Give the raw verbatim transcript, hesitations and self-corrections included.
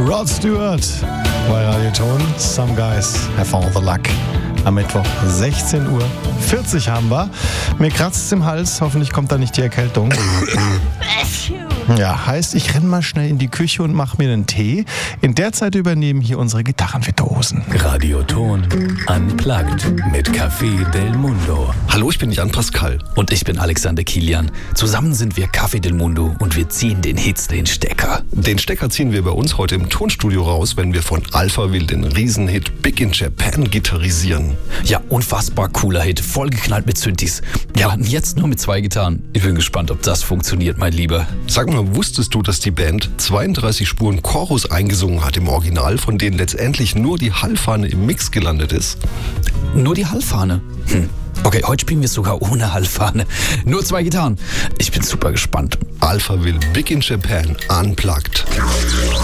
Rod Stewart bei Radioton. Some guys have all the luck. Am Mittwoch sechzehn Uhr vierzig haben wir. Mir kratzt es im Hals. Hoffentlich kommt da nicht die Erkältung. Ja, heißt, ich renn mal schnell in die Küche und mach mir einen Tee. In der Zeit übernehmen hier unsere Gitarrenvirtuosen. Radioton Unplugged mit Café del Mundo. Hallo, ich bin Jan Pascal. Und ich bin Alexander Kilian. Zusammen sind wir Café del Mundo und wir ziehen den Hits den Stecker. Den Stecker ziehen wir bei uns heute im Tonstudio raus, wenn wir von Alphaville den Riesenhit Big in Japan gitarrisieren. Ja, unfassbar cooler Hit, vollgeknallt mit Synthes. Ja, jetzt nur mit zwei Gitarren. Ich bin gespannt, ob das funktioniert, mein Lieber. Sag mal, wusstest du, dass die Band zweiunddreißig Spuren Chorus eingesungen hat im Original, von denen letztendlich nur die Hallfahne im Mix gelandet ist? Nur die Hallfahne? Hm. Okay, heute spielen wir sogar ohne Hallfahne. Nur zwei Gitarren. Ich bin super gespannt. Alphaville Big in Japan Unplugged.